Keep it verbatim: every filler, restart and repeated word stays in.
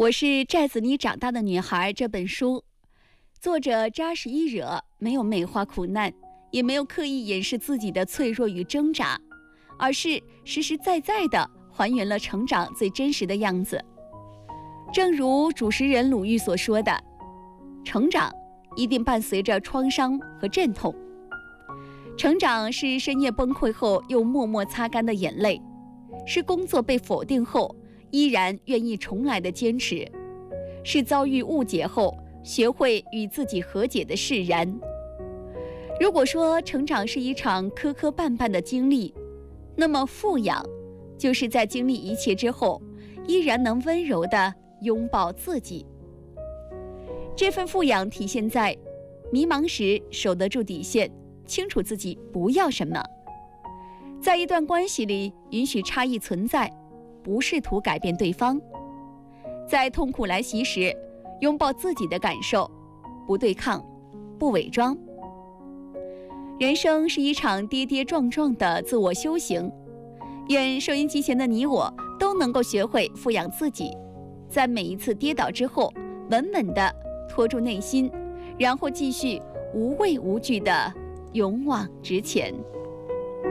我是寨子里长大的女孩这本书，作者扎实一惹，没有美化苦难，也没有刻意掩饰自己的脆弱与挣扎，而是实实在在地还原了成长最真实的样子。正如主持人鲁豫所说的，成长一定伴随着创伤和阵痛。成长是深夜崩溃后又默默擦干的眼泪，是工作被否定后依然愿意重来的坚持，是遭遇误解后学会与自己和解的释然。如果说成长是一场磕磕绊绊的经历，那么富养就是在经历一切之后依然能温柔地拥抱自己。这份富养体现在迷茫时守得住底线，清楚自己不要什么，在一段关系里允许差异存在，不试图改变对方，在痛苦来袭时拥抱自己的感受，不对抗，不伪装。人生是一场跌跌撞撞的自我修行，愿收音机前的你我都能够学会富养自己，在每一次跌倒之后稳稳地拖住内心，然后继续无畏无惧地勇往直前。